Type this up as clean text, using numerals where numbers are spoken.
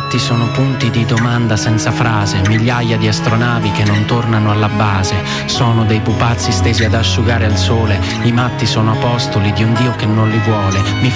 matti sono punti di domanda senza frase, migliaia di astronavi che non tornano alla base. Sono dei pupazzi stesi ad asciugare al sole, i matti sono apostoli di un Dio che non li vuole. Mi